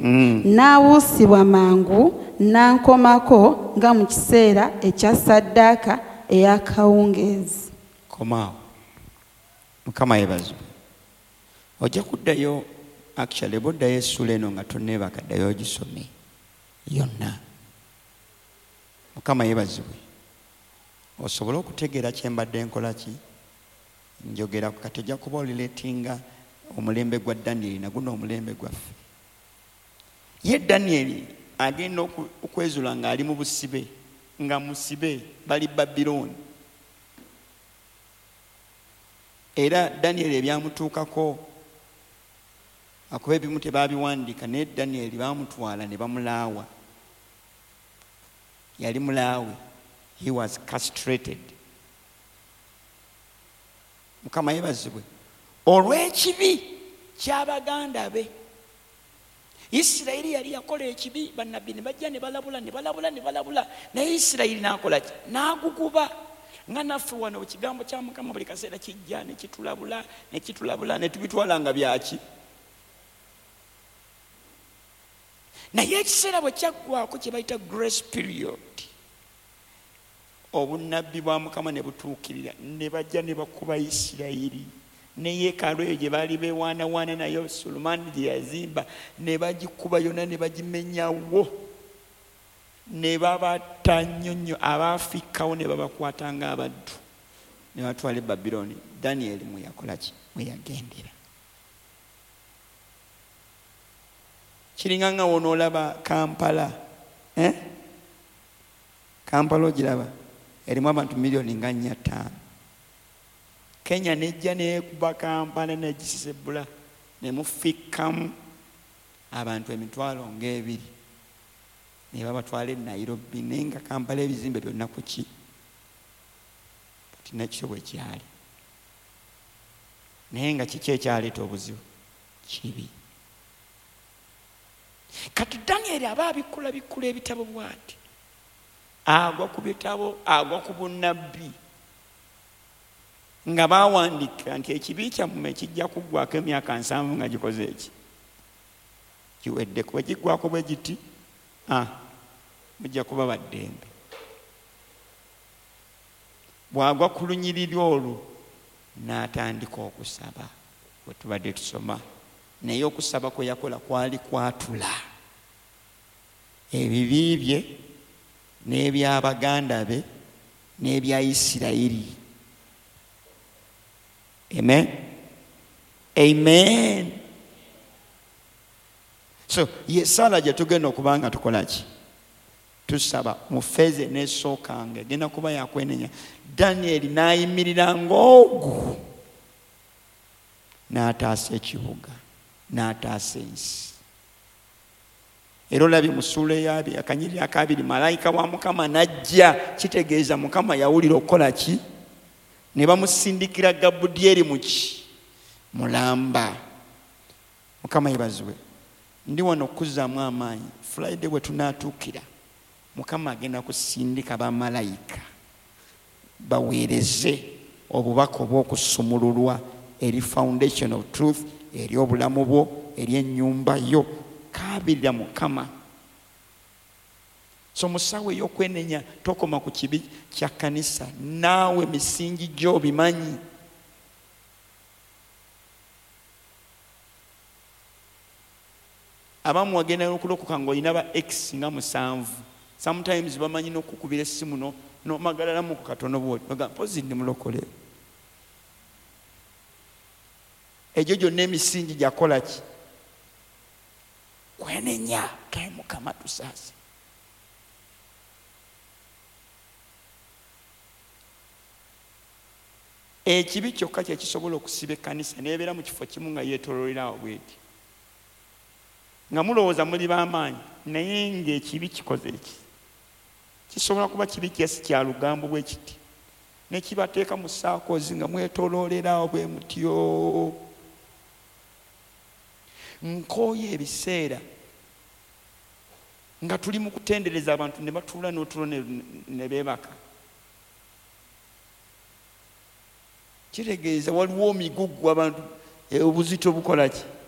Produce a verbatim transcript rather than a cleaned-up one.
mm. n'abuusibwa mangu n'ankomako nga mu kiseera ekya ssaddaaka ey'akawungeezi. Komaawo. Mukama yeebazibwe. Ojja kuddayo actually boddayo essula eno nga tonneebaka ddayo ogisome yonna. Mukama yeebazibwe. Osobola okutegeera kye mbadde nkola ki njogera kati ojja kuba olireetinga omulembe gwa Danyeri naguno omulembe gwaffe. Ye Danyeri agenda okwezula ng'ali mu busibe nga musibe bali Babilooni. Era Danyeri ebyamutuukako akuba ebimu tebaabiwandiika naye Danyeri baamutwala ne bamulaawa. Yali mulaawe. He was castrated. Mukama yeebazibwe. Olw'ekibi ky'abaganda be. Isirayiri yali yakola ekibi, bannabbi ne bajja ne balabula ne balabula ne balabula, naye Isirayiri n'akola ki? N'aguguba. Nga naffe wano ekigambo kya Mukama buli kaseera kijja ne kitulabula ne kitulabula ne tubitwala nga byaki. Naye ekiseera bwe kyaggwaako kye bayita grace period, obunnabbi bwa Mukama ne butuukirira ne bajja ne bakuba Isirayiri. Ne yeekaalu eyo gye baali beewaanawaana nayo Sulemaani gye yazimba ne bagikuba yonna ne bagimenyawo ne babatta nnyo nnyo, abaafikkawo ne babakwata ng'abaddu ne batwala e Babilooni. Danyeri mwe yakola ki? Mwe yagendera. Kiringa nga wonoolaba Kampala. Eh? Kampala ogiraba? Erimu abantu miliyoni nga nnya ttaano. Kenya nejja neekuba Kampala negisisebula ne mufikkamu abantu emitwalo ng'ebiri ne babatwala e Nairobi. Naye nga Kampala ebizimbe byonna ku ki? Tina kyo bwe kyali. Naye nga kiki ekyaleeta obuzibu? Kibi. Kati Danyeri aba abikula bikula ebitabo bw'ati. Agwa ku bitabo, agwa ku bunnabbi. Nga baawandika nti ekibi kyammwe kijja kuggwako emyaka nsanvu nga gikoze eki? Kiwedde kuba kiggwako bwe giti? Ah, mujja kuba baddembe. Bw'agwa ku lunyiriri olwo n'atandika okusaba bwe tubadde tusoma. Naye okusaba kwe yakola kwali kwatula ebibi bye n'ebyabaganda be n'ebya Isirayiri. Amen. Amen. So ye sala gye tugenda okuba nga tukola ki? Tusaba mu feeze n'esookanga egenda kuba yakwenenya. Danyeri n'ayimirira ng'ogu n'ataasa ekibuga n'ataasa ensi. Era olabye mu ssuula ey'abiri akanyiriri akabiri malayika wa Mukama n'ajja, kitegeeza Mukama yawulira okukola ki? Ne bamusindikira Gabudyeri muki? Mulamba. Mukama yeebazibwe. Ndi wano okuzzaamu amaanyi. Friday bwe tunaatuukira Mukama agenda kusindika bamalayika baweereze obubaka obw'okusumululwa eri foundation of truth, eri obulamu bwo, eri ennyumba yo. Kaabirira Mukama. So musawe y'okwenenya tokoma ku kibi kya kanisa. Naawe misingi gyo bimanyi. Abamu wagenda n'okulokoka ng'olina ba X nga musanvu. Sometimes bamanyi n'okukubira essimu no n'omagalalamu ku katono bw'oti. Bagamba mpozi ndi mulokole. Egyo gyonna emisingi gyakola ki? Kwenenya. Kae Mukama tusaase. Ekibi kyokka kye kisobola okusiba ekkanisa n'ebeera mu kifo kimu nga yeetooloolerawo bw'eti. Nga mulowooza muli b'amaanyi naye ng'ekibi kikoze eki. Kisobola kuba kibi kyesi kya lugambo bwe kiti. Ne kibateeka mu saakoozi nga mwetooloolerawo bwe mutyo. Nkooye ebiseera nga tuli mu kutendereza abantu ne batuula n'otulo ne beebaka. Kitegeeza waliwo omigugu abantu obuzito bukola ki?